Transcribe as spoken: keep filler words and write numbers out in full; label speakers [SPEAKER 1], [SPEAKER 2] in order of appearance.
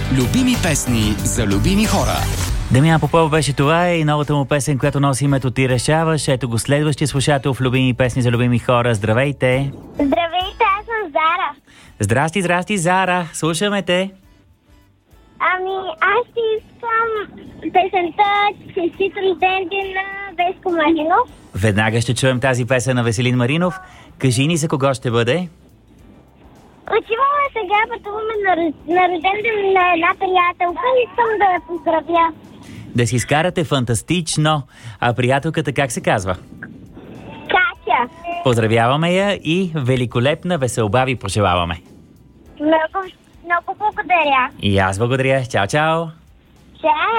[SPEAKER 1] Любими песни за любими хора.
[SPEAKER 2] Дамян Попов беше това и новата му песен, която носи името "Ти решаваш". Ето го следващия слушател в Любими песни за любими хора. Здравейте!
[SPEAKER 3] Здравейте, аз съм Зара.
[SPEAKER 2] Здрасти, здрасти, Зара! Слушаме те!
[SPEAKER 3] Ами, аз ти искам песента "Честит рожден ден" на Веско Маринов.
[SPEAKER 2] Веднага ще чуем тази песен на Веселин Маринов. Кажи ни за кого ще бъде?
[SPEAKER 3] Отиваме сега, пътуваме на, на рожден ден на една приятелка и искам да я поздравя.
[SPEAKER 2] Да си изкарате фантастично! А приятелката как се казва?
[SPEAKER 3] Катя.
[SPEAKER 2] Поздравяваме я и великолепна веселба ви пожелаваме.
[SPEAKER 3] Много, много благодаря.
[SPEAKER 2] И аз благодаря. Чао, чао!
[SPEAKER 3] Чао.